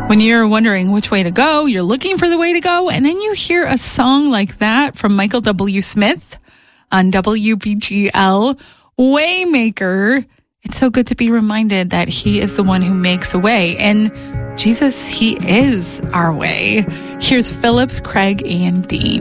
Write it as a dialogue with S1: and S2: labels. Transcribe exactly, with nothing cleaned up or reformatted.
S1: When you're wondering which way to go, you're looking for the way to go, and then you hear a song like that from Michael W. Smith on W B G L, Waymaker. It's so good to be reminded that he is the one who makes a way, and Jesus, he is our way. Here's Phillips, Craig, and Dean.